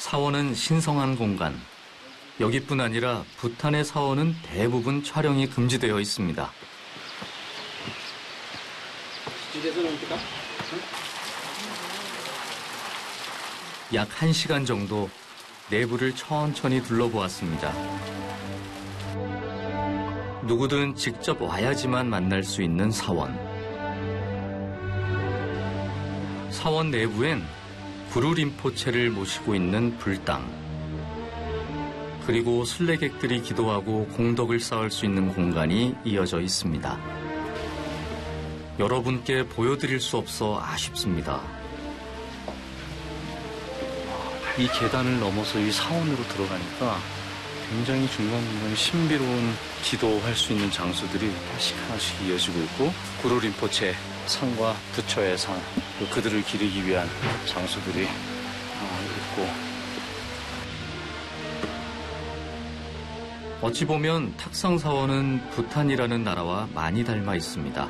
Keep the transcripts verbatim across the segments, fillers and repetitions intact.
사원은 신성한 공간. 여기뿐 아니라 부탄의 사원은 대부분 촬영이 금지되어 있습니다. 약 한 시간 정도 내부를 천천히 둘러보았습니다. 누구든 직접 와야지만 만날 수 있는 사원. 사원 내부엔 구루 림포체를 모시고 있는 불당, 그리고 순례객들이 기도하고 공덕을 쌓을 수 있는 공간이 이어져 있습니다. 여러분께 보여드릴 수 없어 아쉽습니다. 이 계단을 넘어서 이 사원으로 들어가니까 굉장히 중간중간에 신비로운 기도할 수 있는 장소들이 하나씩 하나씩 이어지고 있고, 구루 림포체 상과 부처의 상, 그들을 기리기 위한 장소들이 있고, 어찌 보면 탁상 사원은 부탄이라는 나라와 많이 닮아 있습니다.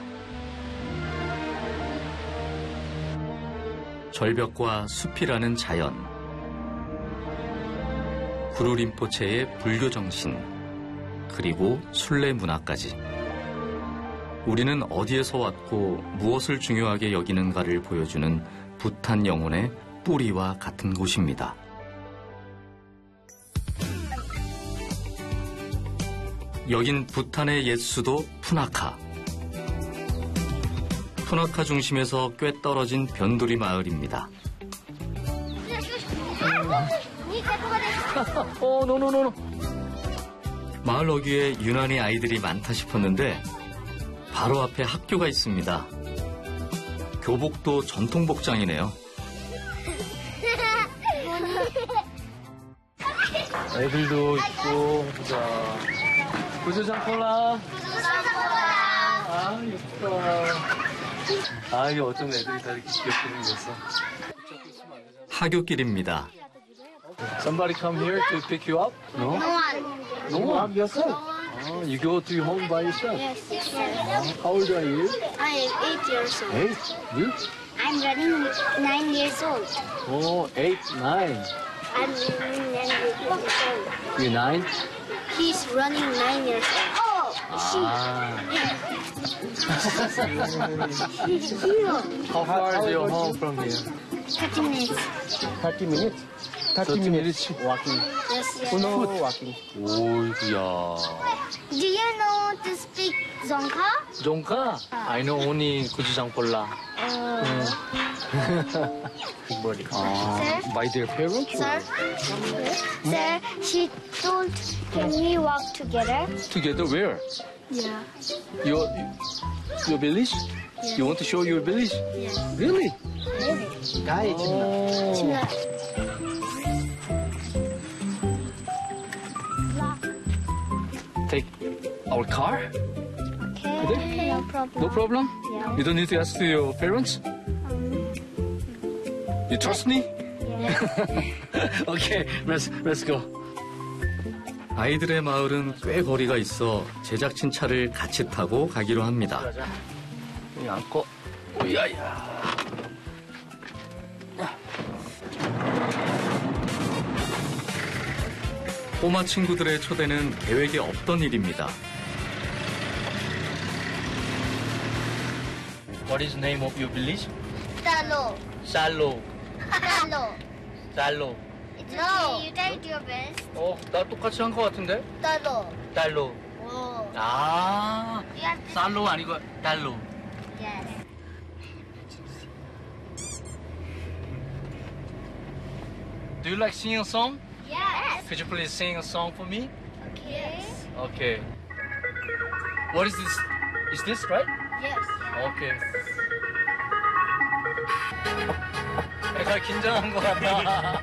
절벽과 숲이라는 자연, 구루 림포체의 불교 정신, 그리고 순례 문화까지. 우리는 어디에서 왔고 무엇을 중요하게 여기는가를 보여주는 부탄 영혼의 뿌리와 같은 곳입니다. 여긴 부탄의 옛 수도 푸나카. 푸나카 중심에서 꽤 떨어진 변두리 마을입니다. 어, 노노노노. 마을 어귀에 유난히 아이들이 많다 싶었는데 바로 앞에 학교가 있습니다. 교복도 전통 복장이네요. 애들도 있고, 보자. 구조장폴라. 아, 예쁘다. 아, 이게 어쩜 애들이 다 이렇게 귀엽게 생겼어. 하굣길입니다. Somebody come here to pick you up? No? No one. No one? Yourself? Oh, you go to your home by yourself? Yes, yes. How old are you? I am eight years old. Eight? You? I'm running nine years old. Oh, eight, nine. I'm running nine years old. You nine? He's running nine years old. Oh, Ah. she's here. How far is your home from here? thirty minutes. thirty minutes? thirty minutes walking. Yes, yes. Oh, no, walking. 오이구야. Do you know to speak Zonka? 종카? I know only 구주장폴라. Body. 아, Sir? by their parents? Sir? Sir, she told, can we walk together? Together where? Yeah. Your, your village? Yes. You want to show your village? Yes. Really? Guy, Oh. Take our car? Okay, no problem. No problem? Yeah. You don't need to ask to your parents? You trust me? Yeah. Okay, let's, let's go. 아이들의 마을은 꽤 거리가 있어 제작진 차를 같이 타고 가기로 합니다. 여기 앉고, 야야. 꼬마 친구들의 초대는 계획에 없던 일입니다. What is the name of your village? Talo. 살로. Talo. 살로. No. You tried your best. 어, 나 똑같이 한 것 같은데? Talo. 달로. Oh. 아, You have to. 살로 아니고 달로. Yes. Do you like singing a song? Yes. Could you please sing a song for me? Yes. Okay. What is this? Is this right? Yes. Okay. 내가 긴장한 것 같다.